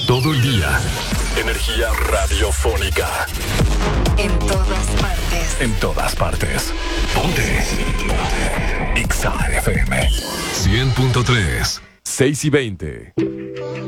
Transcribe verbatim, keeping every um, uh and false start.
todo el día. Energía radiofónica. En todas partes. En todas partes. Ponte. Ponte. X A F M. cien punto tres. seis y veinte.